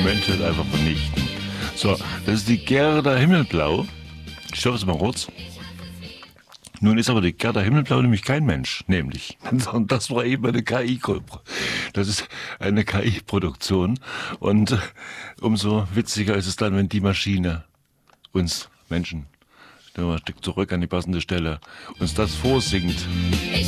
Menschheit einfach vernichten. So, das ist die Gerda Himmelblau. Ich schaue es mal kurz. Nun ist aber die Gerda Himmelblau nämlich kein Mensch, nämlich. Und das war eben eine KI. Das ist eine KI-Produktion. Und umso witziger ist es dann, wenn die Maschine uns Menschen, ein Stück zurück an die passende Stelle, uns das vorsingt.